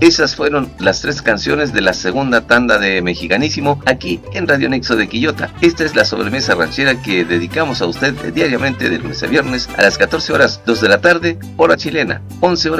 Esas fueron las 3 canciones de la segunda tanda de Mexicanísimo aquí en Radio Nexo de Quillota. Esta es la sobremesa ranchera que dedicamos a usted diariamente de lunes a viernes a las 14 horas, 2 de la tarde, hora chilena, 11 horas